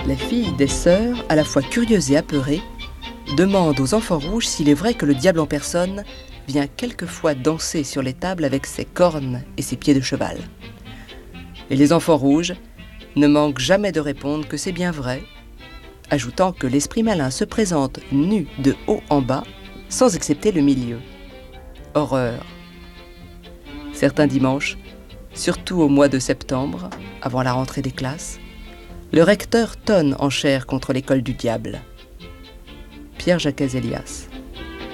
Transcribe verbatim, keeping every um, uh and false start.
La fille des sœurs, à la fois curieuse et apeurée, demande aux enfants rouges s'il est vrai que le diable en personne vient quelquefois danser sur les tables avec ses cornes et ses pieds de cheval. Et les enfants rouges ne manquent jamais de répondre que c'est bien vrai, ajoutant que l'esprit malin se présente nu de haut en bas, sans excepter le milieu. Horreur! Certains dimanches, surtout au mois de septembre, avant la rentrée des classes, le recteur tonne en chaire contre l'école du diable. Pierre Jacques Elias.